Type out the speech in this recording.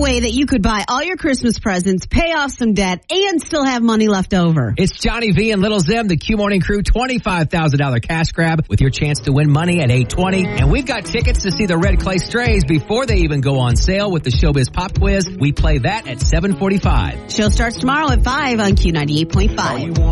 way that you could buy all your Christmas presents, pay off some debt, and still have money left over. It's Johnny V and Little Zim, the Q Morning Crew $25,000 cash grab with your chance to win money at 8:20. And we've got tickets to see the Red Clay Strays before they even go on sale with the Showbiz Pop Quiz. We play that at 7:45. Show starts tomorrow at 5 on Q98.5.